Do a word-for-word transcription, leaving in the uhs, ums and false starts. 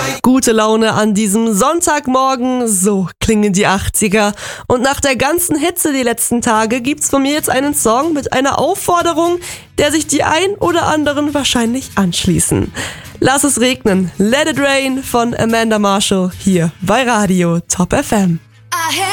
Gute Laune an diesem Sonntagmorgen, so klingen die achtziger. Und nach der ganzen Hitze die letzten Tage gibt's von mir jetzt einen Song mit einer Aufforderung, der sich die ein oder anderen wahrscheinlich anschließen. Lass es regnen, Let It Rain von Amanda Marshall hier bei Radio Top F M.